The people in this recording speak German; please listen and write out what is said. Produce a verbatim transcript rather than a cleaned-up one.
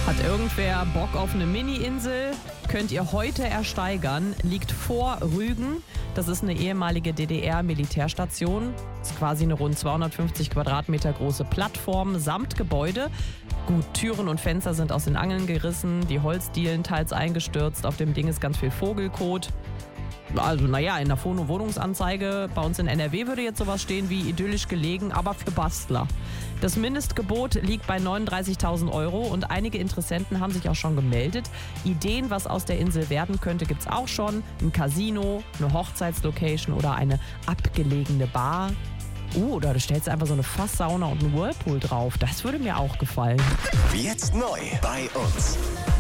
Hat irgendwer Bock auf eine Mini-Insel? Könnt ihr heute ersteigern. Liegt vor Rügen. Das ist eine ehemalige D D R-Militärstation. Ist quasi eine rund zweihundertfünfzig Quadratmeter große Plattform samt Gebäude. Gut, Türen und Fenster sind aus den Angeln gerissen, die Holzdielen teils eingestürzt. Auf dem Ding ist ganz viel Vogelkot. Also naja, in der Wohnungsanzeige bei uns in N R W würde jetzt sowas stehen wie idyllisch gelegen, aber für Bastler. Das Mindestgebot liegt bei neununddreißigtausend Euro und einige Interessenten haben sich auch schon gemeldet. Ideen, was aus der Insel werden könnte, gibt's auch schon. Ein Casino, eine Hochzeitslocation oder eine abgelegene Bar. Uh, oder du stellst einfach so eine Fasssauna und einen Whirlpool drauf. Das würde mir auch gefallen. Jetzt neu bei uns.